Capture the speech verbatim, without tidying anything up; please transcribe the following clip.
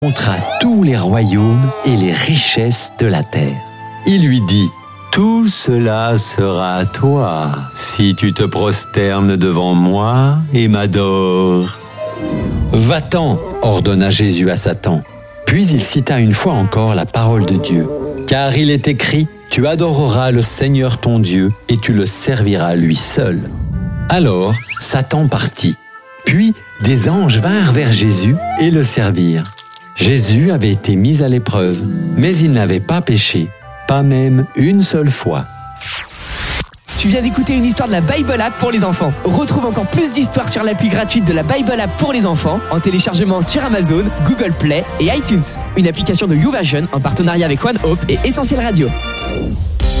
montra tous les royaumes et les richesses de la terre. Il lui dit : tout cela sera à toi si tu te prosternes devant moi et m'adores. Va-t'en, ordonna Jésus à Satan. Puis il cita une fois encore la parole de Dieu. Car il est écrit : tu adoreras le Seigneur ton Dieu et tu le serviras lui seul. Alors Satan partit. Puis des anges vinrent vers Jésus et le servirent. Jésus avait été mis à l'épreuve, mais il n'avait pas péché, pas même une seule fois. Tu viens d'écouter une histoire de la Bible App pour les enfants. Retrouve encore plus d'histoires sur l'appli gratuite de la Bible App pour les enfants en téléchargement sur Amazon, Google Play et iTunes. Une application de YouVersion en partenariat avec One Hope et Essentiel Radio.